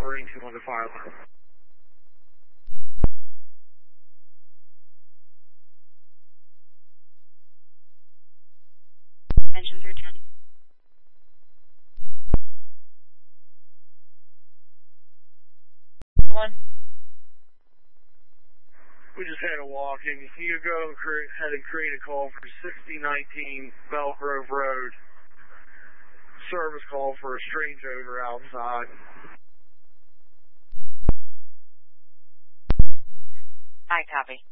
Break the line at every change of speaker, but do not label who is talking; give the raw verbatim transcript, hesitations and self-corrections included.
Marine two on the fire alarm.
Engines are ten. One.
We just had a walk-in. You go and create, ahead and create a call for sixty nineteen Bell Grove Road. Service call for a strange odor outside.
I copy.